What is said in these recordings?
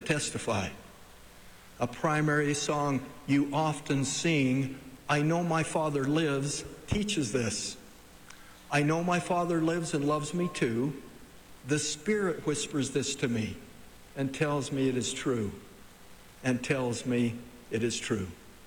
testify. A primary song you often sing, "I Know My Father Lives," teaches this. I know my Father lives and loves me too. The Spirit whispers this to me and tells me it is true, and tells me it is true.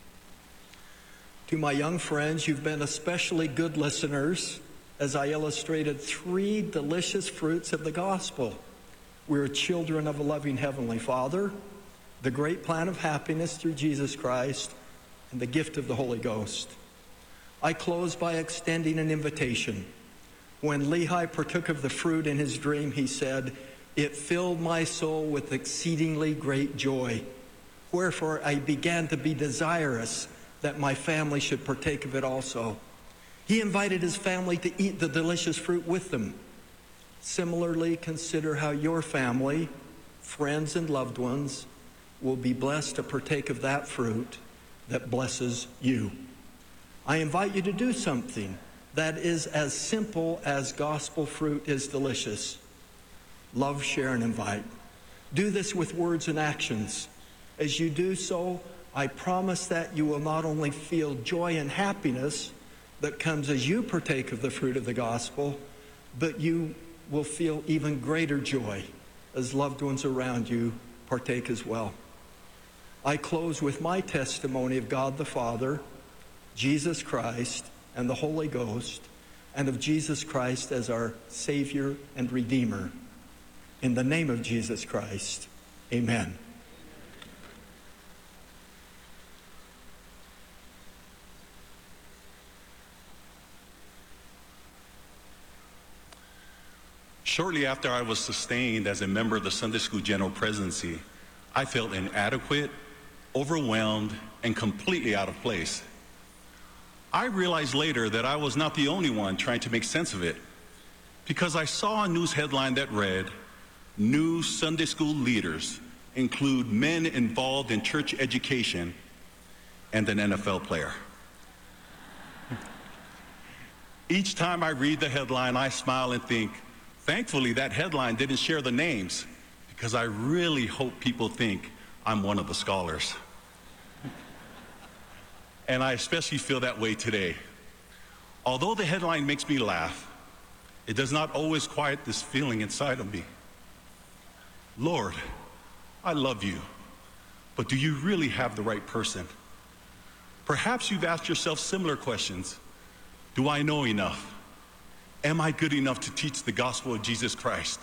To my young friends, you've been especially good listeners as I illustrated 3 delicious fruits of the gospel. We're children of a loving Heavenly Father, the great plan of happiness through Jesus Christ, and the gift of the Holy Ghost. I close by extending an invitation. When Lehi partook of the fruit in his dream, he said, "It filled my soul with exceedingly great joy. Wherefore I began to be desirous that my family should partake of it also." He invited his family to eat the delicious fruit with them. Similarly, consider how your family, friends, and loved ones will be blessed to partake of that fruit that blesses you. I invite you to do something that is as simple as gospel fruit is delicious. Love, share, and invite. Do this with words and actions. As you do so, I promise that you will not only feel joy and happiness that comes as you partake of the fruit of the gospel, but you will feel even greater joy as loved ones around you partake as well. I close with my testimony of God the Father, Jesus Christ, and the Holy Ghost, and of Jesus Christ as our Savior and Redeemer. In the name of Jesus Christ, amen. Shortly after I was sustained as a member of the Sunday School General Presidency, I felt inadequate, overwhelmed, and completely out of place. I realized later that I was not the only one trying to make sense of it, because I saw a news headline that read, "New Sunday School leaders include men involved in church education and an NFL player." Each time I read the headline, I smile and think, thankfully that headline didn't share the names, because I really hope people think I'm one of the scholars. And I especially feel that way today. Although the headline makes me laugh, it does not always quiet this feeling inside of me. Lord, I love you, but do you really have the right person? Perhaps you've asked yourself similar questions. Do I know enough? Am I good enough to teach the gospel of Jesus Christ?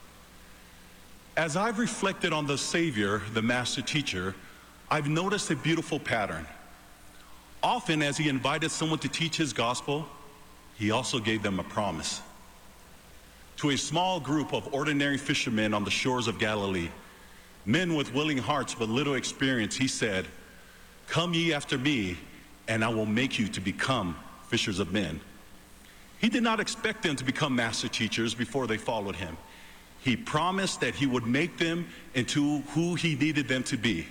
As I've reflected on the Savior, the master teacher, I've noticed a beautiful pattern. Often, as he invited someone to teach his gospel, he also gave them a promise. To a small group of ordinary fishermen on the shores of Galilee, men with willing hearts but little experience, he said, "Come ye after me, and I will make you to become fishers of men." He did not expect them to become master teachers before they followed him. He promised that he would make them into who he needed them to be.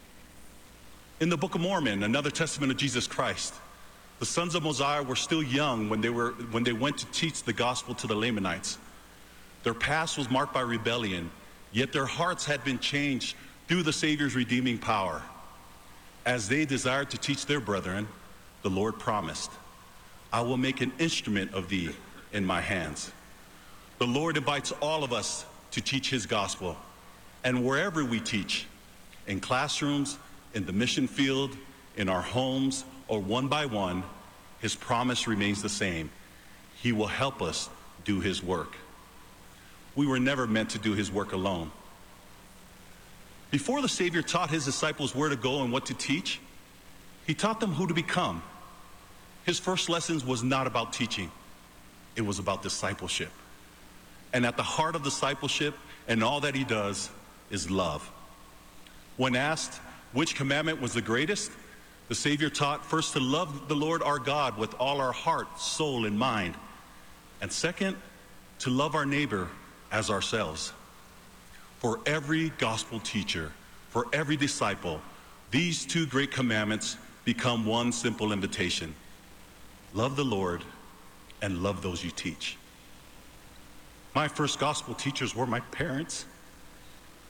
In the Book of Mormon, another testament of Jesus Christ, the sons of Mosiah were still young when they went to teach the gospel to the Lamanites. Their past was marked by rebellion, yet their hearts had been changed through the Savior's redeeming power. As they desired to teach their brethren, the Lord promised, "I will make an instrument of thee in my hands." The Lord invites all of us to teach his gospel. And wherever we teach, in classrooms, in the mission field, in our homes, or one by one, his promise remains the same. He will help us do his work. We were never meant to do his work alone. Before the Savior taught his disciples where to go and what to teach, he taught them who to become. His first lessons was not about teaching. It was about discipleship. And at the heart of discipleship and all that he does is love. When asked which commandment was the greatest, the Savior taught first to love the Lord our God with all our heart, soul, and mind. And second, to love our neighbor as ourselves. For every gospel teacher, for every disciple, these 2 great commandments become one simple invitation. Love the Lord and love those you teach. My first gospel teachers were my parents.